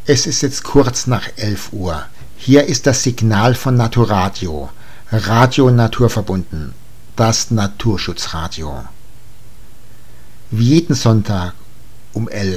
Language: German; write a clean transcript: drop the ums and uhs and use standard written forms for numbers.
Es ist jetzt kurz nach 11 Uhr. Hier ist das Signal von Naturadio. Radio naturverbunden. Das Naturschutzradio. Wie jeden Sonntag um 11